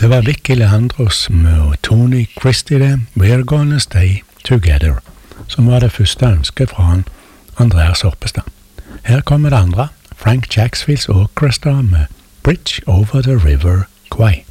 Det var Vicky Leandros og Tony Christie det, We're Gonna Stay Together, som var det første ønsket fra han, Andreas Oppestad. Her kommer det andre, Frank Jacksfields Orchestra med Bridge Over the River Kwai.